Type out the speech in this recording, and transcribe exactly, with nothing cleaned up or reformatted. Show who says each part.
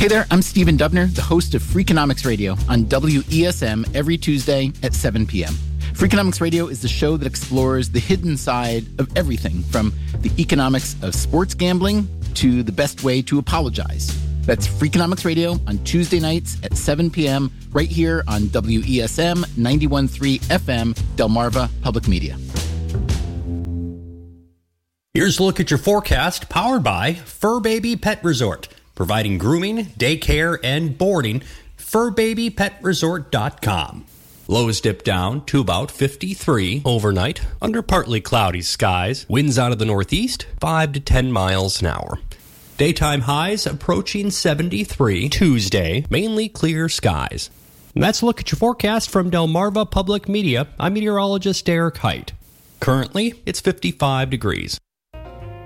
Speaker 1: Hey there, I'm Stephen Dubner, the host of Freakonomics Radio on W E S M every Tuesday at seven p.m. Freakonomics Radio is the show that explores the hidden side of everything from the economics of sports gambling to the best way to apologize. That's Freakonomics Radio on Tuesday nights at seven p.m. right here on W E S M ninety-one point three F M, Delmarva Public Media.
Speaker 2: Here's a look at your forecast, powered by Fur Baby Pet Resort, providing grooming, daycare, and boarding. fur baby pet resort dot com. Lows dip down to about fifty-three overnight under partly cloudy skies. Winds out of the northeast, five to ten miles an hour. Daytime highs approaching seventy-three. Tuesday, mainly clear skies. And that's a look at your forecast from Delmarva Public Media. I'm meteorologist Derek Height. Currently, it's fifty-five degrees.